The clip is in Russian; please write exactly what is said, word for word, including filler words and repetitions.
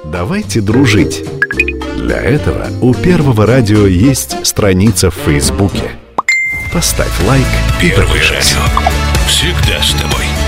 Давайте дружить. Для этого у Первого радио есть страница в Фейсбуке. Поставь лайк и Первое подпишись. радио. Всегда с тобой.